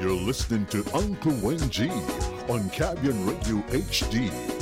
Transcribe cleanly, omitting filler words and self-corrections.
You're listening to Uncle Wen G on Cabian Radio HD.